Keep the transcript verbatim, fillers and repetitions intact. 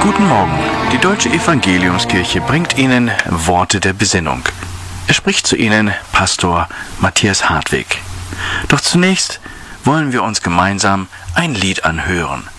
Guten Morgen, die Deutsche Evangeliumskirche bringt Ihnen Worte der Besinnung. Es spricht zu Ihnen Pastor Matthias Hartwig. Doch zunächst wollen wir uns gemeinsam ein Lied anhören.